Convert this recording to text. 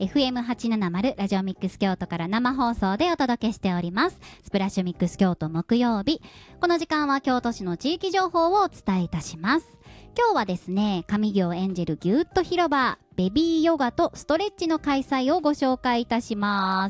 FM870 ラジオミックス京都から生放送でお届けしております。スプラッシュミックス京都木曜日。この時間は京都市の地域情報をお伝えいたします。今日はですね、上行エンジェルぎゅーっと広場ベビーヨガとストレッチの開催をご紹介いたします。